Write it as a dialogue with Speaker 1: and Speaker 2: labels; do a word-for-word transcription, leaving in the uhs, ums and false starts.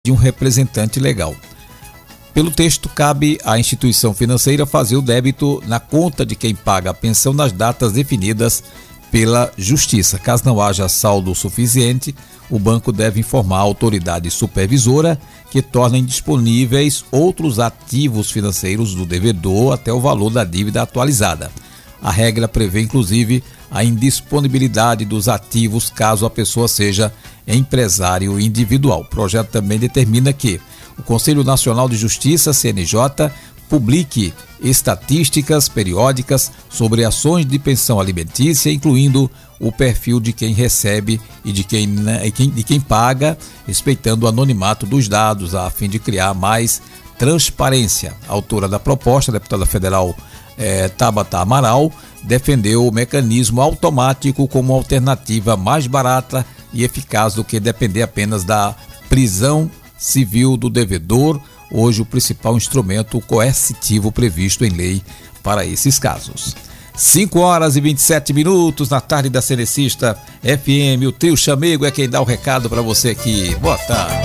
Speaker 1: de um representante legal. Pelo texto, cabe à instituição financeira fazer o débito na conta de quem paga a pensão nas datas definidas pela Justiça. Caso não haja saldo suficiente, o banco deve informar a autoridade supervisora que torna indisponíveis outros ativos financeiros do devedor até o valor da dívida atualizada. A regra prevê, inclusive, a indisponibilidade dos ativos caso a pessoa seja empresário individual. O projeto também determina que o Conselho Nacional de Justiça, C N J, publique estatísticas periódicas sobre ações de pensão alimentícia, incluindo o perfil de quem recebe e de quem, de quem paga, respeitando o anonimato dos dados, a fim de criar mais transparência. A autora da proposta, a deputada federal é, Tabata Amaral, defendeu o mecanismo automático como alternativa mais barata e eficaz do que depender apenas da prisão civil do devedor, hoje o principal instrumento coercitivo previsto em lei para esses casos. cinco horas e vinte e sete minutos na tarde da Cenecista F M. O trio Chamego é quem dá o recado para você aqui. Boa tarde.